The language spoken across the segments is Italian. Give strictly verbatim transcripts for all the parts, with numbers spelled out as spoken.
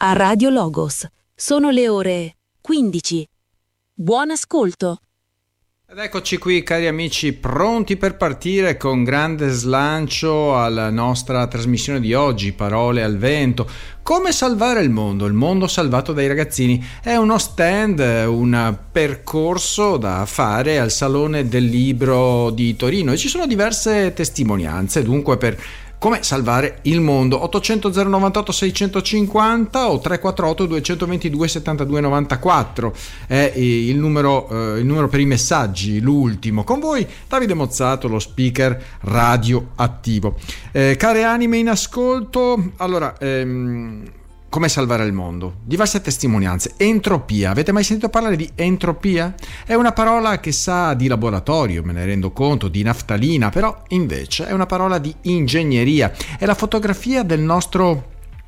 a Radio Logos. Sono le ore quindici. Buon ascolto. Ed eccoci qui, cari amici, pronti per partire con grande slancio alla nostra trasmissione di oggi, Parole al vento. Come salvare il mondo? Il mondo salvato dai ragazzini. È uno stand, un percorso da fare al Salone del Libro di Torino e ci sono diverse testimonianze, dunque, per come salvare il mondo. Ottocento zero novantotto seicentocinquanta o tre quattro otto duecentoventidue settantadue novantaquattro è il numero, eh, il numero per i messaggi, l'ultimo. Con voi Davide Mozzato, lo speaker radioattivo. Eh, care anime in ascolto, allora, ehm, come salvare il mondo? Diverse testimonianze. Entropia. Avete mai sentito parlare di entropia? È una parola che sa di laboratorio, me ne rendo conto, di naftalina, però invece è una parola di ingegneria. È la fotografia del nostro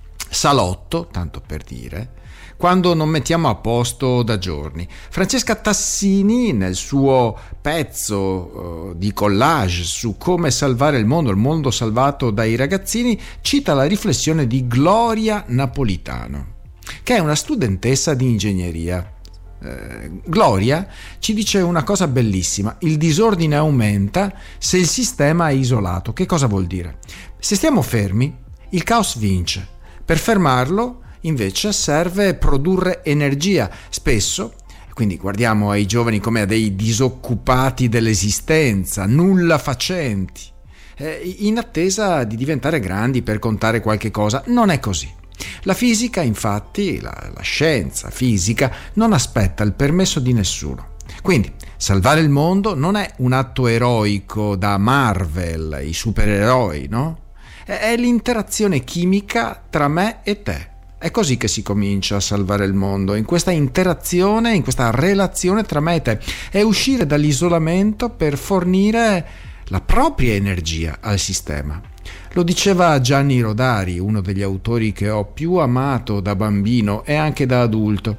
salotto, tanto per dire, quando non mettiamo a posto da giorni. Francesca Tassini, nel suo pezzo uh, di collage su come salvare il mondo, il mondo salvato dai ragazzini, cita la riflessione di Gloria Napolitano, che è una studentessa di ingegneria. Eh, Gloria ci dice una cosa bellissima: il disordine aumenta se il sistema è isolato. Che cosa vuol dire? Se stiamo fermi, il caos vince. Per fermarlo invece serve produrre energia, spesso, quindi guardiamo ai giovani come a dei disoccupati dell'esistenza, nulla facenti, eh, in attesa di diventare grandi per contare qualche cosa. Non è così. La fisica, infatti, la, la scienza fisica, non aspetta il permesso di nessuno. Quindi salvare il mondo non è un atto eroico da Marvel, i supereroi, no? È, è l'interazione chimica tra me e te. È così che si comincia a salvare il mondo, in questa interazione, in questa relazione tra me e te. È uscire dall'isolamento per fornire la propria energia al sistema. Lo diceva Gianni Rodari, uno degli autori che ho più amato da bambino e anche da adulto.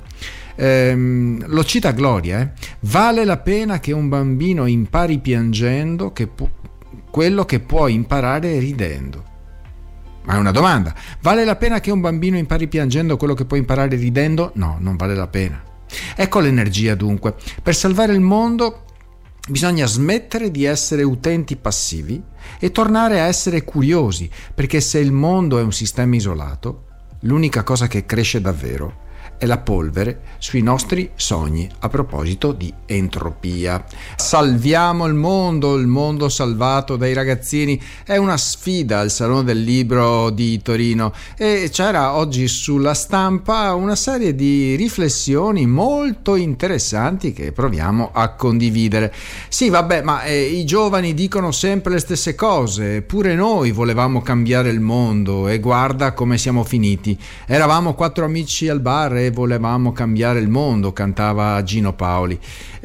Ehm, lo cita Gloria, eh? Vale la pena che un bambino impari piangendo che pu- quello che può imparare ridendo. Ma è una domanda. Vale la pena che un bambino impari piangendo quello che può imparare ridendo? No, non vale la pena. Ecco l'energia, dunque. Per salvare il mondo bisogna smettere di essere utenti passivi e tornare a essere curiosi, perché se il mondo è un sistema isolato, l'unica cosa che cresce davvero è la polvere sui nostri sogni. A proposito di entropia, salviamo il mondo, il mondo salvato dai ragazzini. È una sfida al Salone del Libro di Torino e c'era oggi sulla stampa una serie di riflessioni molto interessanti che proviamo a condividere. Sì, vabbè, ma eh, i giovani dicono sempre le stesse cose. Pure noi volevamo cambiare il mondo e guarda come siamo finiti. Eravamo quattro amici al bar e volevamo cambiare il mondo, cantava Gino Paoli.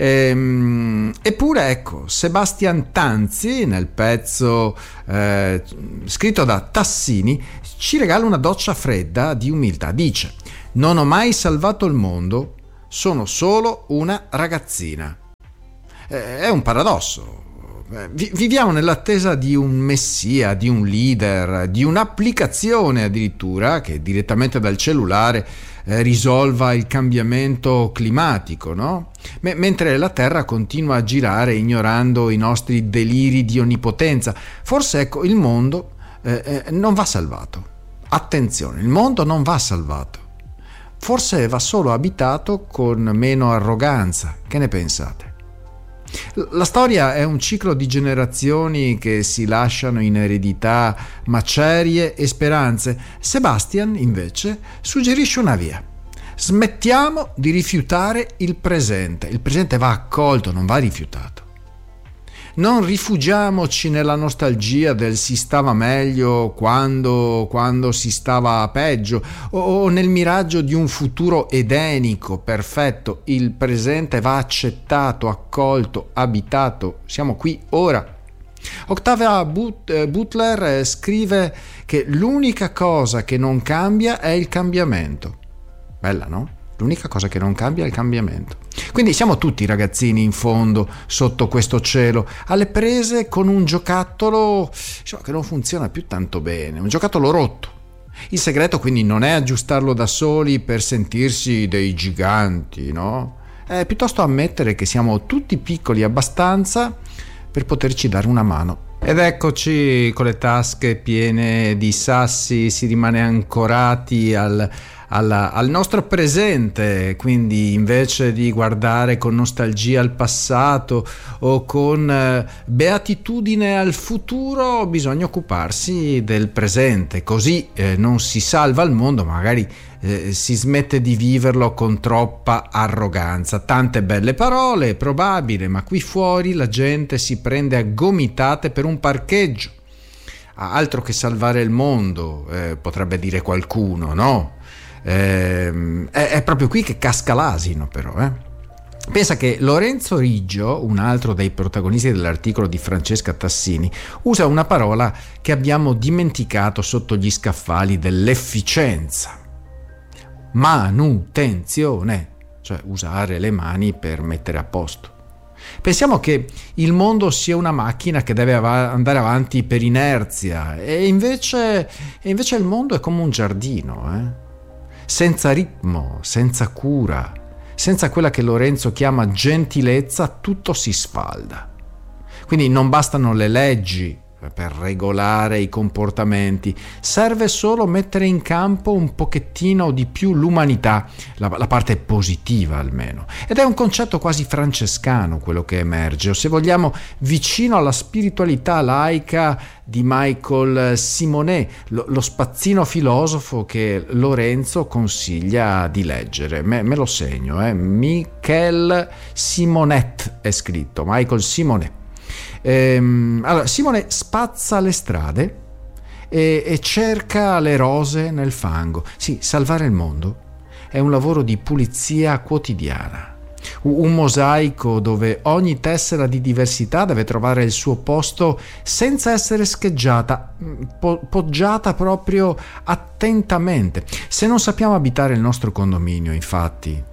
Ehm, eppure ecco, Sebastian Tanzi nel pezzo eh, scritto da Tassini ci regala una doccia fredda di umiltà. Dice: non ho mai salvato il mondo, sono solo una ragazzina. Eh, è un paradosso. Viviamo nell'attesa di un messia, di un leader, di un'applicazione addirittura che direttamente dal cellulare eh, risolva il cambiamento climatico, no? M- mentre la Terra continua a girare ignorando i nostri deliri di onnipotenza. Forse ecco, il mondo eh, eh, non va salvato. Attenzione, il mondo non va salvato. Forse va solo abitato con meno arroganza. Che ne pensate? La storia è un ciclo di generazioni che si lasciano in eredità macerie e speranze. Sebastian, invece, suggerisce una via. Smettiamo di rifiutare il presente. Il presente va accolto, non va rifiutato. Non rifugiamoci nella nostalgia del si stava meglio quando, quando si stava peggio, o, o nel miraggio di un futuro edenico, perfetto. Il presente va accettato, accolto, abitato. Siamo qui ora. Octavia Butler scrive che l'unica cosa che non cambia è il cambiamento. Bella, no? L'unica cosa che non cambia è il cambiamento. Quindi siamo tutti ragazzini in fondo sotto questo cielo, alle prese con un giocattolo, diciamo, che non funziona più tanto bene, un giocattolo rotto. Il segreto quindi non è aggiustarlo da soli per sentirsi dei giganti, no? È piuttosto ammettere che siamo tutti piccoli abbastanza per poterci dare una mano. Ed eccoci con le tasche piene di sassi, si rimane ancorati al, al, al nostro presente, quindi invece di guardare con nostalgia al passato o con eh, beatitudine al futuro, bisogna occuparsi del presente, così eh, non si salva il mondo, magari Eh, si smette di viverlo con troppa arroganza. Tante belle parole, probabile, ma qui fuori la gente si prende a gomitate per un parcheggio. Ah, altro che salvare il mondo, eh, potrebbe dire qualcuno, no? Eh, è, è proprio qui che casca l'asino, però, eh. Pensa che Lorenzo Riggio, un altro dei protagonisti dell'articolo di Francesca Tassini, usa una parola che abbiamo dimenticato sotto gli scaffali dell'efficienza. Manutenzione, cioè usare le mani per mettere a posto. Pensiamo che il mondo sia una macchina che deve av- andare avanti per inerzia e invece, e invece il mondo è come un giardino, eh? Senza ritmo, senza cura, senza quella che Lorenzo chiama gentilezza, tutto si sfalda. Quindi non bastano le leggi per regolare i comportamenti, serve solo mettere in campo un pochettino di più l'umanità, la, la parte positiva almeno. Ed è un concetto quasi francescano quello che emerge, o se vogliamo vicino alla spiritualità laica di Michael Simonet, lo, lo spazzino filosofo che Lorenzo consiglia di leggere. Me, me lo segno, eh? Michael Simonet è scritto, Michael Simonet. Ehm, allora, Simone spazza le strade e, e cerca le rose nel fango. Sì, salvare il mondo è un lavoro di pulizia quotidiana, un mosaico dove ogni tessera di diversità deve trovare il suo posto senza essere scheggiata, po- poggiata proprio attentamente. Se non sappiamo abitare il nostro condominio, infatti,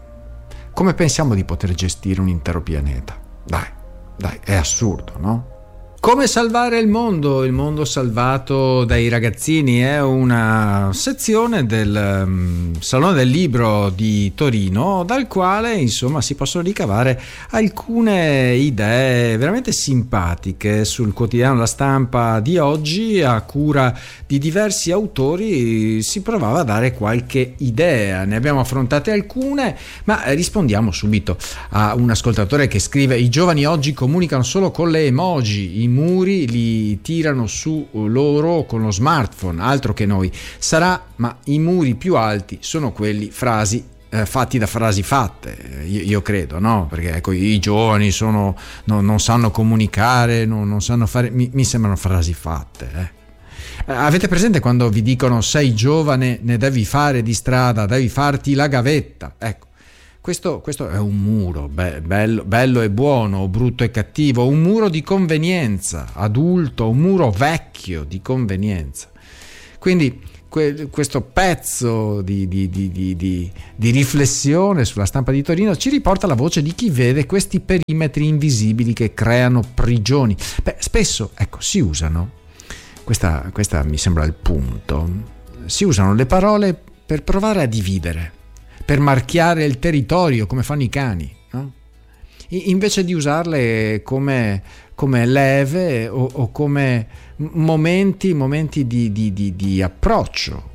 come pensiamo di poter gestire un intero pianeta? Dai. Dai, è assurdo, no? Come salvare il mondo? Il mondo salvato dai ragazzini è una sezione del um, Salone del Libro di Torino, dal quale insomma si possono ricavare alcune idee veramente simpatiche sul quotidiano La Stampa di oggi. A cura di diversi autori si provava a dare qualche idea, ne abbiamo affrontate alcune, ma rispondiamo subito a un ascoltatore che scrive: i giovani oggi comunicano solo con le emoji, i muri li tirano su loro con lo smartphone, altro che noi. Sarà, ma i muri più alti sono quelli frasi eh, fatti da frasi fatte, io, io credo, no? Perché ecco, i giovani sono, no, non sanno comunicare, no, non sanno fare, mi, mi sembrano frasi fatte, eh. Avete presente quando vi dicono sei giovane, ne devi fare di strada, devi farti la gavetta? Ecco, questo, questo è un muro, be- bello, bello e buono, o brutto e cattivo, un muro di convenienza, adulto, un muro vecchio di convenienza. Quindi que- questo pezzo di, di, di, di, di, di riflessione sulla Stampa di Torino ci riporta la voce di chi vede questi perimetri invisibili che creano prigioni. Beh, spesso, ecco, si usano, questa, questa mi sembra il punto, si usano le parole per provare a dividere, per marchiare il territorio come fanno i cani, no? Invece di usarle come, come leve o, o come momenti, momenti di, di, di, di approccio.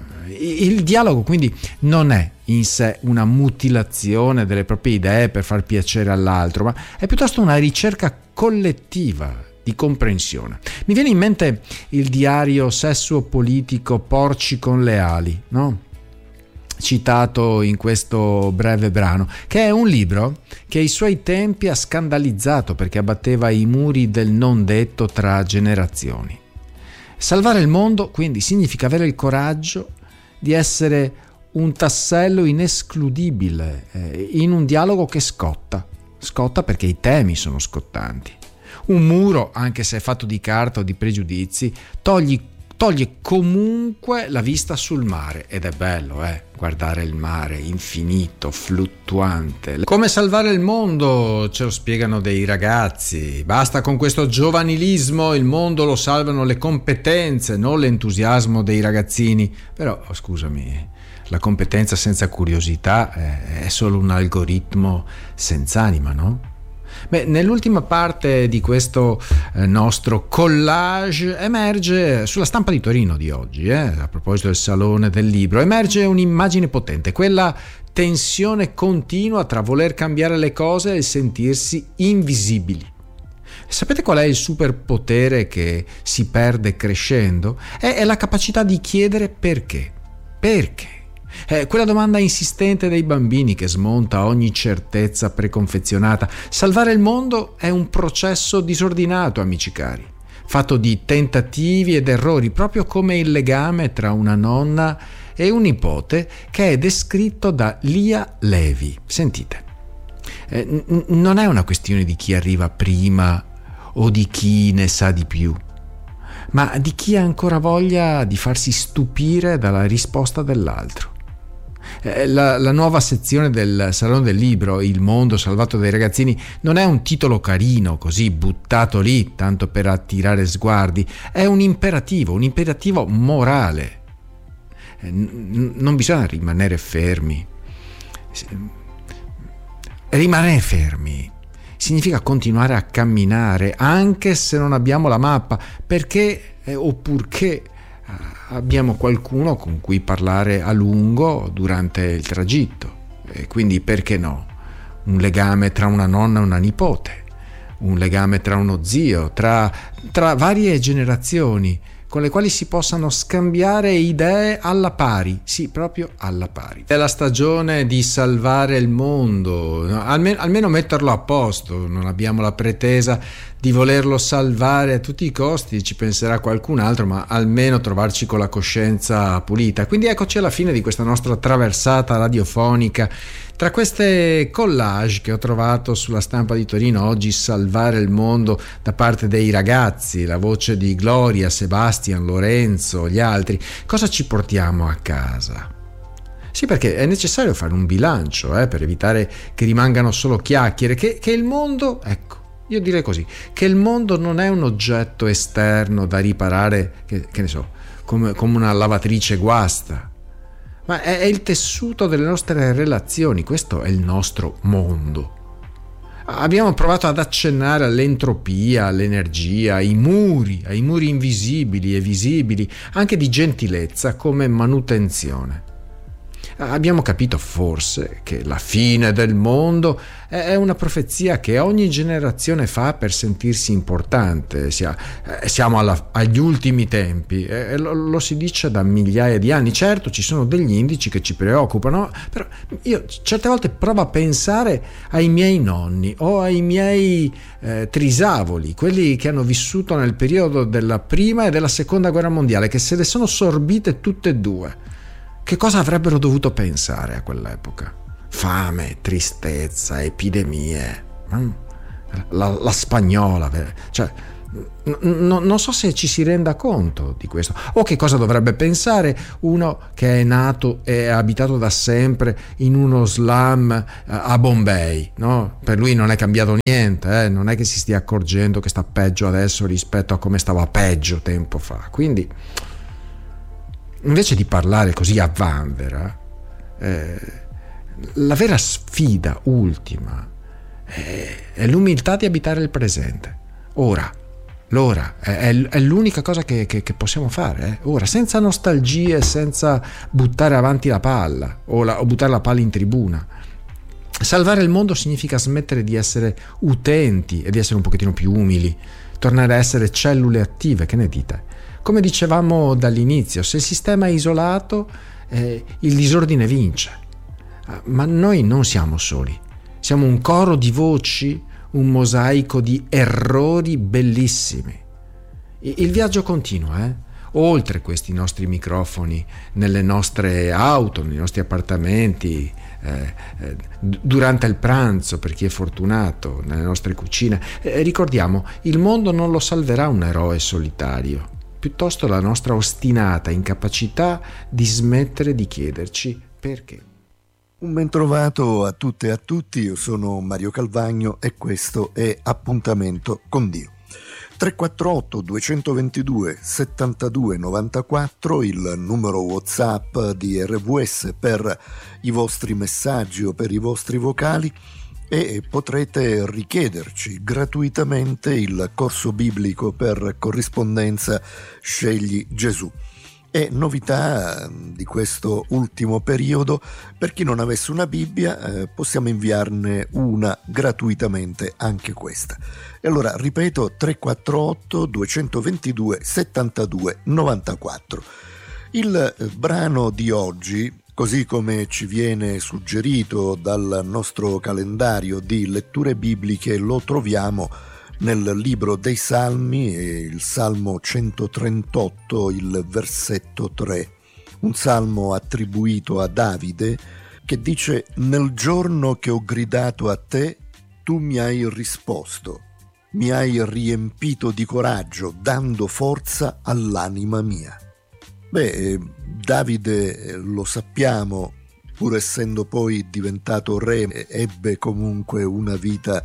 Il dialogo quindi non è in sé una mutilazione delle proprie idee per far piacere all'altro, ma è piuttosto una ricerca collettiva di comprensione. Mi viene in mente il diario Sesso Politico Porci con le ali, no? Citato in questo breve brano, che è un libro che ai suoi tempi ha scandalizzato perché abbatteva i muri del non detto tra generazioni. Salvare il mondo quindi significa avere il coraggio di essere un tassello inescludibile eh, in un dialogo che scotta, scotta perché i temi sono scottanti. Un muro, anche se è fatto di carta o di pregiudizi, togli toglie comunque la vista sul mare, ed è bello, eh, guardare il mare infinito, fluttuante. Come salvare il mondo ce lo spiegano dei ragazzi. Basta con questo giovanilismo, il mondo lo salvano le competenze, non l'entusiasmo dei ragazzini. Però, oh, scusami, la competenza senza curiosità è solo un algoritmo senza anima, no? Beh, nell'ultima parte di questo eh, nostro collage emerge, sulla Stampa di Torino di oggi, eh, a proposito del Salone del Libro, emerge un'immagine potente, quella tensione continua tra voler cambiare le cose e sentirsi invisibili. Sapete qual è il superpotere che si perde crescendo? È, è la capacità di chiedere perché. Perché? È quella domanda insistente dei bambini che smonta ogni certezza preconfezionata. Salvare il mondo è un processo disordinato, amici cari, fatto di tentativi ed errori, proprio come il legame tra una nonna e un nipote che è descritto da Lia Levi. Sentite, eh, n- non è una questione di chi arriva prima o di chi ne sa di più, ma di chi ha ancora voglia di farsi stupire dalla risposta dell'altro. La, la nuova sezione del Salone del Libro, Il mondo salvato dai ragazzini, non è un titolo carino così buttato lì tanto per attirare sguardi, è un imperativo, un imperativo morale. N- non bisogna rimanere fermi. Rimanere fermi significa continuare a camminare anche se non abbiamo la mappa, perché eh, o purché abbiamo qualcuno con cui parlare a lungo durante il tragitto, e quindi perché no? Un legame tra una nonna e una nipote, un legame tra uno zio, tra, tra varie generazioni con le quali si possano scambiare idee alla pari, sì, proprio alla pari. È la stagione di salvare il mondo, no? almeno, almeno metterlo a posto. Non abbiamo la pretesa di volerlo salvare a tutti i costi, ci penserà qualcun altro, ma almeno trovarci con la coscienza pulita. Quindi eccoci alla fine di questa nostra traversata radiofonica tra queste collage che ho trovato sulla Stampa di Torino oggi. Salvare il mondo da parte dei ragazzi, la voce di Gloria, Sebastian, Lorenzo, gli altri. Cosa ci portiamo a casa? Sì, perché è necessario fare un bilancio eh, per evitare che rimangano solo chiacchiere, che, che il mondo, ecco, io direi così, che il mondo non è un oggetto esterno da riparare, che, che ne so, come, come una lavatrice guasta, ma è, è il tessuto delle nostre relazioni. Questo è il nostro mondo. Abbiamo provato ad accennare all'entropia, all'energia, ai muri, ai muri invisibili e visibili, anche di gentilezza come manutenzione. Abbiamo capito forse che la fine del mondo è una profezia che ogni generazione fa per sentirsi importante. Siamo alla, agli ultimi tempi e lo, lo si dice da migliaia di anni. Certo, ci sono degli indici che ci preoccupano, però io certe volte provo a pensare ai miei nonni o ai miei eh, trisavoli, quelli che hanno vissuto nel periodo della prima e della seconda guerra mondiale, che se le sono sorbite tutte e due. Che cosa avrebbero dovuto pensare a quell'epoca? Fame, tristezza, epidemie, la, la spagnola, cioè n- n- non so se ci si renda conto di questo. O che cosa dovrebbe pensare uno che è nato e è abitato da sempre in uno slum a Bombay, no? Per lui non è cambiato niente, eh? Non è che si stia accorgendo che sta peggio adesso rispetto a come stava peggio tempo fa. Quindi, invece di parlare così a vanvera, eh, la vera sfida ultima è, è l'umiltà di abitare il presente. Ora, l'ora è, è l'unica cosa che, che, che possiamo fare, eh? Ora, senza nostalgie, senza buttare avanti la palla o, la, o buttare la palla in tribuna. Salvare il mondo significa smettere di essere utenti e di essere un pochettino più umili, tornare a essere cellule attive. Che ne dite? Come dicevamo dall'inizio, se il sistema è isolato, eh, il disordine vince. Ma noi non siamo soli, siamo un coro di voci, un mosaico di errori bellissimi. Il viaggio continua, eh? Oltre questi nostri microfoni, nelle nostre auto, nei nostri appartamenti, eh, eh, durante il pranzo per chi è fortunato, nelle nostre cucine. Eh, ricordiamo, il mondo non lo salverà un eroe solitario. piuttosto la nostra ostinata incapacità di smettere di chiederci perché. Un ben trovato a tutte e a tutti, io sono Mario Calvagno e questo è Appuntamento con Dio. tre quattro otto due due due settantadue novantaquattro, il numero WhatsApp di R V S per i vostri messaggi o per i vostri vocali, e potrete richiederci gratuitamente il corso biblico per corrispondenza Scegli Gesù. E novità di questo ultimo periodo, per chi non avesse una Bibbia eh, possiamo inviarne una gratuitamente, anche questa. E allora ripeto, tre quattro otto due due due settantadue novantaquattro. Il eh, brano di oggi, così come ci viene suggerito dal nostro calendario di letture bibliche, lo troviamo nel libro dei Salmi, il Salmo centotrentotto, il versetto tre, un salmo attribuito a Davide che dice: «Nel giorno che ho gridato a te, tu mi hai risposto, mi hai riempito di coraggio, dando forza all'anima mia». Beh, Davide, lo sappiamo, pur essendo poi diventato re, ebbe comunque una vita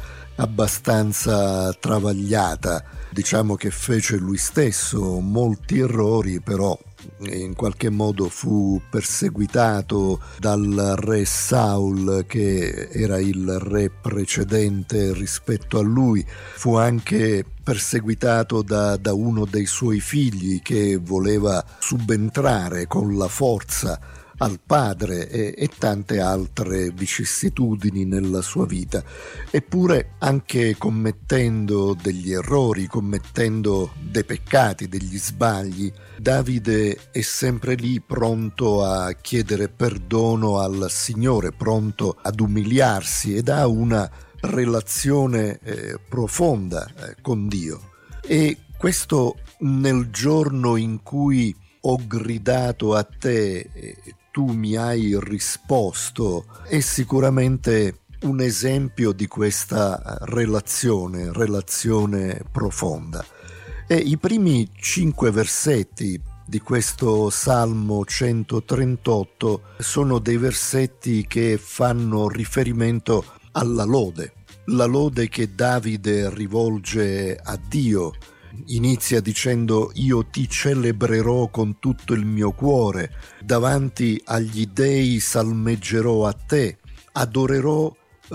abbastanza travagliata. Diciamo che fece lui stesso molti errori, però in qualche modo fu perseguitato dal re Saul, che era il re precedente rispetto a lui. Fu anche perseguitato da, da uno dei suoi figli, che voleva subentrare con la forza al padre, e, e tante altre vicissitudini nella sua vita. Eppure, anche commettendo degli errori, commettendo dei peccati, degli sbagli, Davide è sempre lì pronto a chiedere perdono al Signore, pronto ad umiliarsi, ed ha una relazione eh, profonda eh, con Dio. E questo nel giorno in cui ho gridato a te, eh, tu mi hai risposto, è sicuramente un esempio di questa relazione, relazione profonda. E i primi cinque versetti di questo Salmo centotrentotto sono dei versetti che fanno riferimento alla lode, la lode che Davide rivolge a Dio. Inizia dicendo: «Io ti celebrerò con tutto il mio cuore, davanti agli dei salmeggerò a te, adorerò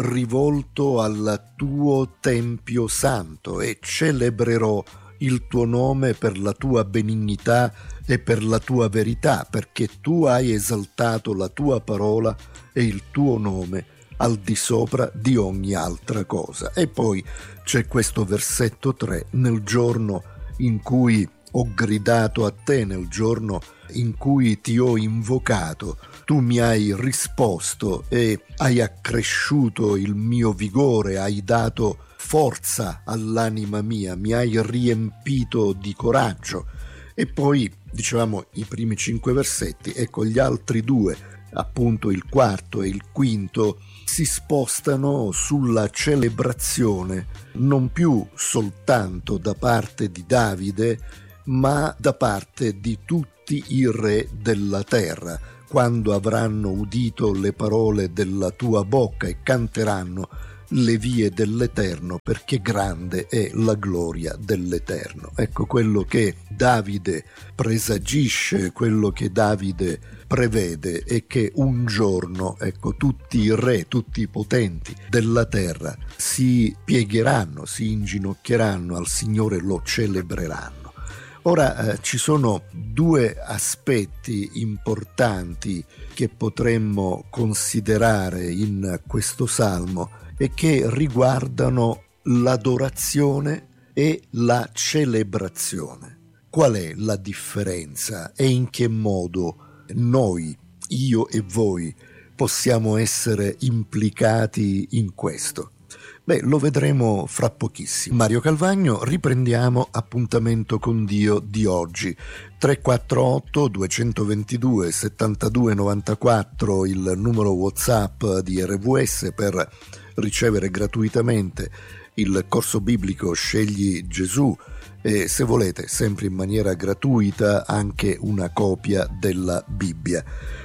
rivolto al tuo tempio santo e celebrerò il tuo nome per la tua benignità e per la tua verità, perché tu hai esaltato la tua parola e il tuo nome al di sopra di ogni altra cosa». E poi c'è questo versetto tre: «Nel giorno in cui ho gridato a te, nel giorno in cui ti ho invocato, tu mi hai risposto e hai accresciuto il mio vigore, hai dato forza all'anima mia, mi hai riempito di coraggio». E poi, dicevamo, i primi cinque versetti, ecco, gli altri due, appunto il quarto e il quinto, si spostano sulla celebrazione non più soltanto da parte di Davide, ma da parte di tutti i re della terra, quando avranno udito le parole della tua bocca e canteranno le vie dell'Eterno, perché grande è la gloria dell'Eterno. Ecco quello che Davide presagisce, quello che Davide prevede, è che un giorno, ecco, tutti i re, tutti i potenti della terra si piegheranno, si inginocchieranno al Signore, lo celebreranno. Ora eh, ci sono due aspetti importanti che potremmo considerare in questo salmo e che riguardano l'adorazione e la celebrazione. Qual è la differenza e in che modo noi, io e voi, possiamo essere implicati in questo? Beh, lo vedremo fra pochissimo. Mario Calvagno, riprendiamo Appuntamento con Dio di oggi. tre quattro otto due due due settantadue novantaquattro, il numero WhatsApp di R V S per ricevere gratuitamente il corso biblico Scegli Gesù, e, se volete, sempre in maniera gratuita, anche una copia della Bibbia.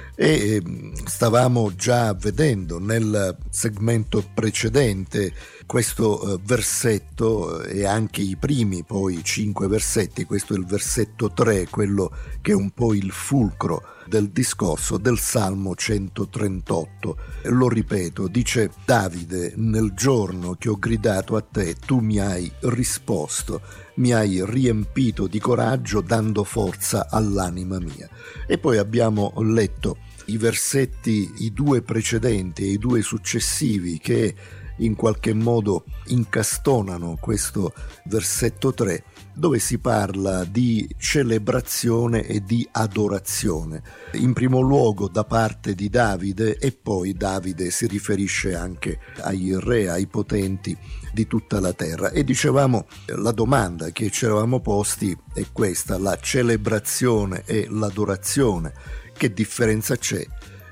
E stavamo già vedendo nel segmento precedente questo versetto e anche i primi poi cinque versetti. Questo è il versetto tre, quello che è un po' il fulcro del discorso del Salmo centotrentotto. Lo ripeto, dice Davide: nel giorno che ho gridato a te, tu mi hai risposto, mi hai riempito di coraggio dando forza all'anima mia. E poi abbiamo letto i versetti, i due precedenti e i due successivi, che in qualche modo incastonano questo versetto tre, dove si parla di celebrazione e di adorazione, in primo luogo da parte di Davide, e poi Davide si riferisce anche ai re, ai potenti di tutta la terra. E dicevamo, la domanda che ci eravamo posti è questa: la celebrazione e l'adorazione, che differenza c'è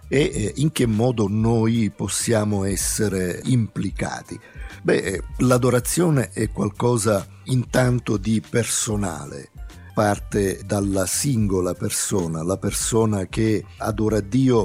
e in che modo noi possiamo essere implicati? Beh, l'adorazione è qualcosa intanto di personale, parte dalla singola persona, la persona che adora Dio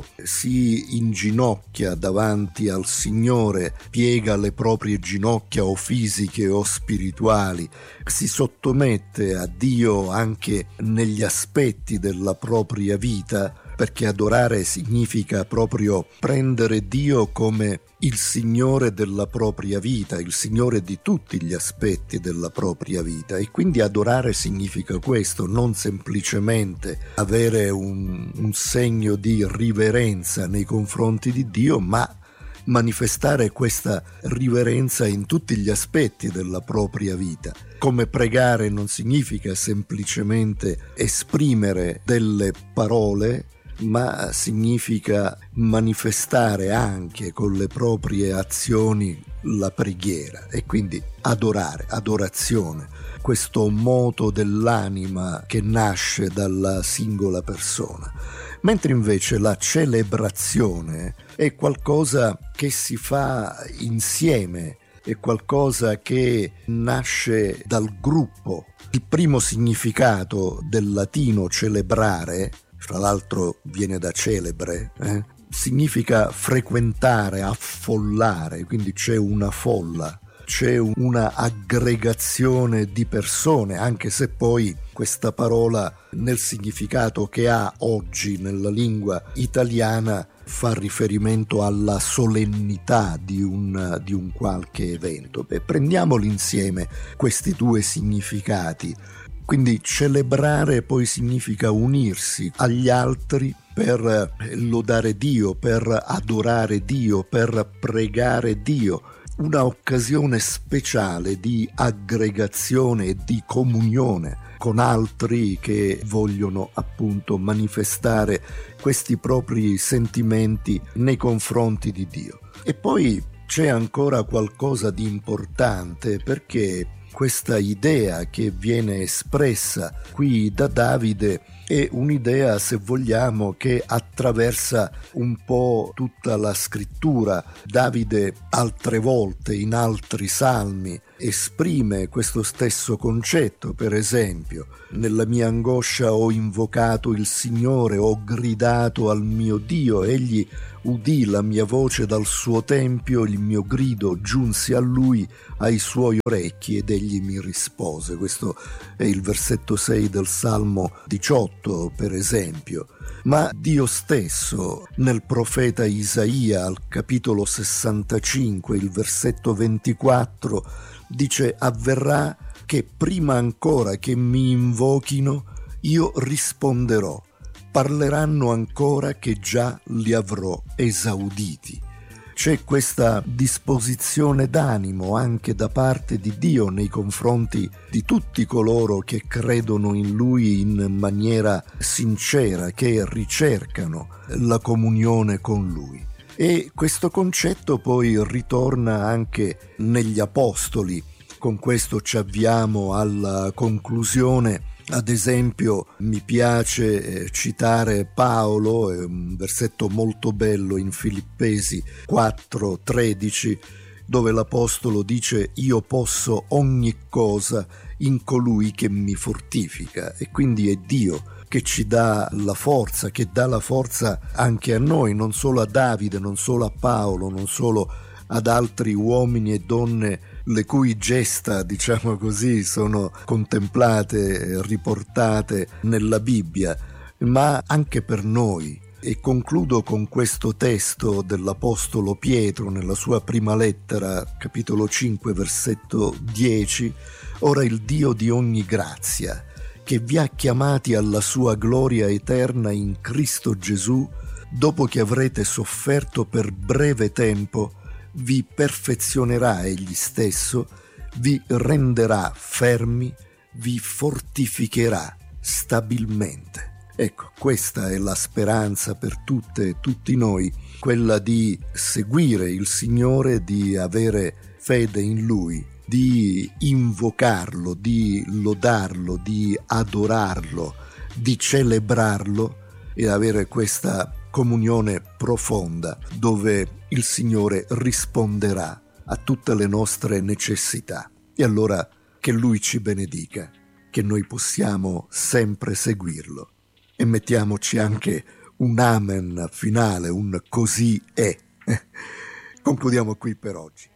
si inginocchia davanti al Signore, piega le proprie ginocchia o fisiche o spirituali, si sottomette a Dio anche negli aspetti della propria vita, perché adorare significa proprio prendere Dio come il Signore della propria vita, il Signore di tutti gli aspetti della propria vita. E quindi adorare significa questo, non semplicemente avere un, un segno di riverenza nei confronti di Dio, ma manifestare questa riverenza in tutti gli aspetti della propria vita. Come pregare non significa semplicemente esprimere delle parole, ma significa manifestare anche con le proprie azioni la preghiera, e quindi adorare, adorazione, questo moto dell'anima che nasce dalla singola persona. Mentre invece la celebrazione è qualcosa che si fa insieme, è qualcosa che nasce dal gruppo. Il primo significato del latino celebrare, fra l'altro viene da celebre, eh? significa frequentare, affollare, quindi c'è una folla, c'è una aggregazione di persone, anche se poi questa parola nel significato che ha oggi nella lingua italiana fa riferimento alla solennità di un, di un qualche evento. Beh, prendiamoli insieme questi due significati. Quindi celebrare poi significa unirsi agli altri per lodare Dio, per adorare Dio, per pregare Dio. Una occasione speciale di aggregazione e di comunione con altri che vogliono appunto manifestare questi propri sentimenti nei confronti di Dio. E poi c'è ancora qualcosa di importante, perché questa idea che viene espressa qui da Davide è un'idea, se vogliamo, che attraversa un po' tutta la scrittura. Davide altre volte in altri salmi esprime questo stesso concetto. Per esempio, nella mia angoscia ho invocato il Signore, ho gridato al mio Dio, egli udì la mia voce dal suo tempio, il mio grido giunse a lui ai suoi orecchi ed egli mi rispose. Questo è il versetto sei del Salmo diciotto, per esempio. Ma Dio stesso nel profeta Isaia al capitolo sessantacinque, il versetto ventiquattro, dice: avverrà che prima ancora che mi invochino io risponderò, parleranno ancora che già li avrò esauditi. C'è questa disposizione d'animo anche da parte di Dio nei confronti di tutti coloro che credono in Lui in maniera sincera, che ricercano la comunione con Lui. E questo concetto poi ritorna anche negli Apostoli. Con questo ci avviamo alla conclusione. Ad esempio, mi piace citare Paolo, è un versetto molto bello in Filippesi quattro tredici, dove l'Apostolo dice: io posso ogni cosa in colui che mi fortifica, e quindi è Dio che ci dà la forza, che dà la forza anche a noi, non solo a Davide, non solo a Paolo, non solo ad altri uomini e donne le cui gesta, diciamo così, sono contemplate, riportate nella Bibbia, ma anche per noi. E concludo con questo testo dell'Apostolo Pietro nella sua prima lettera, capitolo cinque, versetto dieci: «Ora il Dio di ogni grazia, che vi ha chiamati alla sua gloria eterna in Cristo Gesù, dopo che avrete sofferto per breve tempo, vi perfezionerà egli stesso, vi renderà fermi, vi fortificherà stabilmente». Ecco, questa è la speranza per tutte e tutti noi, quella di seguire il Signore, di avere fede in Lui, di invocarlo, di lodarlo, di adorarlo, di celebrarlo e avere questa comunione profonda dove il Signore risponderà a tutte le nostre necessità. E allora che Lui ci benedica, che noi possiamo sempre seguirlo. E mettiamoci anche un amen finale, un così è. Concludiamo qui per oggi.